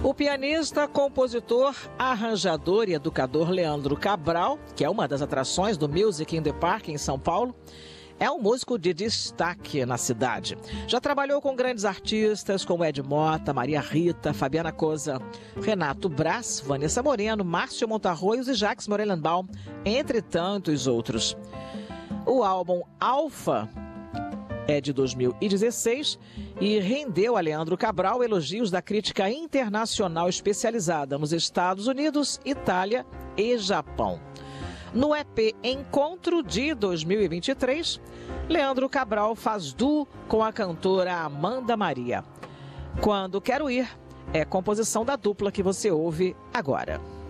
O pianista, compositor, arranjador e educador Leandro Cabral, que é uma das atrações do Music in the Park em São Paulo, é um músico de destaque na cidade. Já trabalhou com grandes artistas como Ed Mota, Maria Rita, Fabiana Cosa, Renato Braz, Vanessa Moreno, Márcio Montarroios e Jacques Morelenbaum, entre tantos outros. O álbum Alfa é de 2016 e rendeu a Leandro Cabral elogios da crítica internacional especializada nos Estados Unidos, Itália e Japão. No EP Encontro de 2023, Leandro Cabral faz duo com a cantora Amanda Maria. Quando Quero Ir é composição da dupla que você ouve agora.